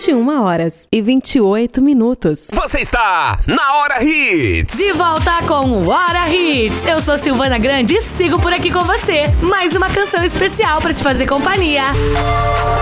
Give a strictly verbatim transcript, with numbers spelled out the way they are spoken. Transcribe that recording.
vinte e uma horas e vinte e oito minutos. Você está na Hora Hits. De volta com o Hora Hits. Eu sou Silvana Grande e sigo por aqui com você. Mais uma canção especial pra te fazer companhia.